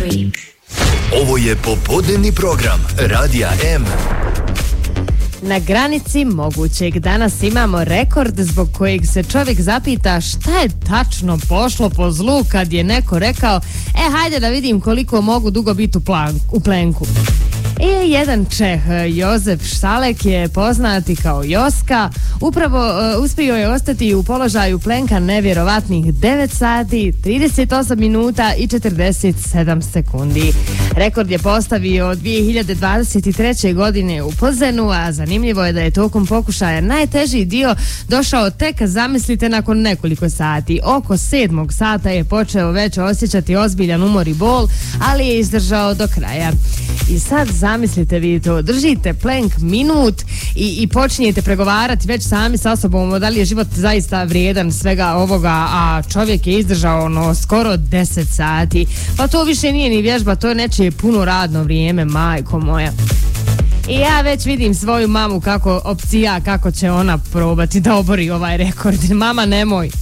Creep. Ovo je popodnevni program Radija M. Na granici mogućeg danas imamo rekord zbog kojeg se čovjek zapita šta je tačno pošlo po zlu kad je neko rekao hajde da vidim koliko mogu dugo biti u plenku. I jedan Čeh, Jozef Šalek, je poznati kao Joska, upravo uspio je ostati u položaju plenka nevjerovatnih 9 sati, 38 minuta i 47 sekundi. Rekord je postavio 2023. godine u Plzenu, a zanimljivo je da je tokom pokušaja najteži dio došao tek, zamislite, nakon nekoliko sati. Oko 7. sata je počeo već osjećati ozbiljan umor i bol, ali je izdržao do kraja. I sad zamislite vi to, držite plenk minut i počinjete pregovarati već sami sa sobom da li je život zaista vrijedan svega ovoga, a čovjek je izdržao skoro 10 sati. Pa to više nije ni vježba, to je nečije puno radno vrijeme, majko moja. I ja već vidim svoju mamu kako opcija, kako će ona probati da obori ovaj rekord. Mama, nemoj.